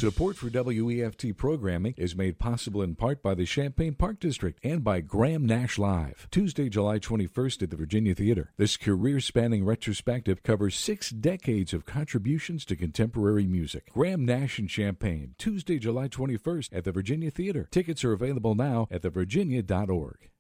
Support for WEFT programming is made possible in part by the Champaign Park District and by Graham Nash Live. Tuesday, July 21st at the Virginia Theater. This career-spanning retrospective covers 6 decades of contributions to contemporary music. Graham Nash in Champaign, Tuesday, July 21st at the Virginia Theater. Tickets are available now at thevirginia.org.